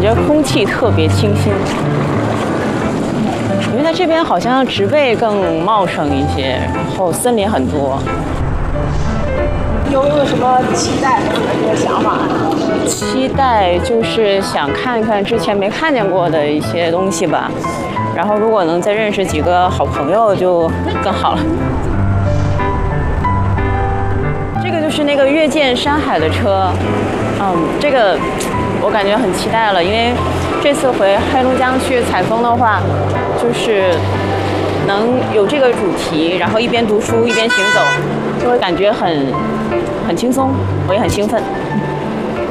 觉空气特别清新。因为在这边好像植被更茂盛一些，然后森林很多。 有没有什么期待或者这个想法？ 期待就是想看看之前没看见过的一些东西吧，然后如果能再认识几个好朋友就更好了。这个就是那个越见山海的车，这个我感觉很期待了，因为这次回黑龙江去采风的话，就是能有这个主题，然后一边读书一边行走，就会感觉很轻松，我也很兴奋。